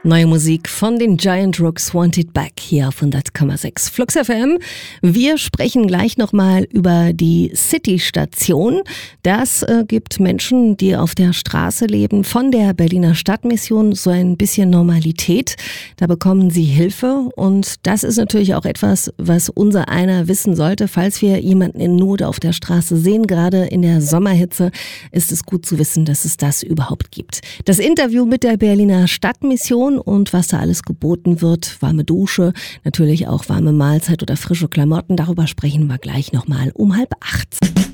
Neue Musik von den Giant Rooks, Wanted Back hier auf 100,6 Flux FM. Wir sprechen gleich nochmal über die City-Station. Das gibt Menschen, die auf der Straße leben, von der Berliner Stadtmission so ein bisschen Normalität. Da bekommen sie Hilfe und das ist natürlich auch etwas, was unser einer wissen sollte. Falls wir jemanden in Not auf der Straße sehen, gerade in der Sommerhitze, ist es gut zu wissen, dass es das überhaupt gibt. Das Interview mit der Berliner Stadtmission und was da alles geboten wird, warme Dusche, natürlich auch warme Mahlzeit oder frische Klamotten, darüber sprechen wir gleich nochmal um 7:30.